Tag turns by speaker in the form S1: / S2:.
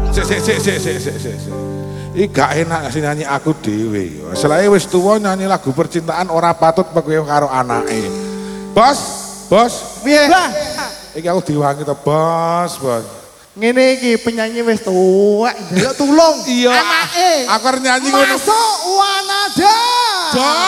S1: Sik. Iki gak enak sih nyanyi aku dhewe. Selae wis tuwa nyanyi lagu percintaan ora patut kowe karo anake. Bos,
S2: Piye?
S1: iki aku diwangi to, Bos.
S2: Ngene iki penyanyi wis tuwek, ndelok tulung.
S1: Iya.
S2: Anake.
S1: Aku arep nyanyi ngono.
S2: Masuk Wanada.